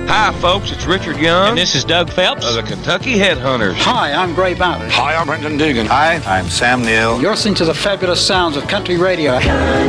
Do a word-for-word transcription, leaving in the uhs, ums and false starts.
Hi, folks, it's Richard Young. And this is Doug Phelps of the Kentucky Headhunters. Hi, I'm Gray Ballard. Hi, I'm Brendan Dugan. Hi, I'm Sam Neill. You're listening to the fabulous sounds of country radio.